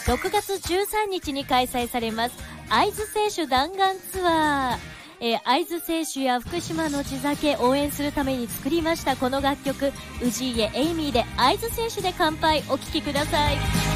6月13日に開催されます会津清酒弾丸ツアー。会津清酒や福島の地酒応援するために作りましたこの楽曲、氏家エイミーで会津清酒で乾杯、お聴きください。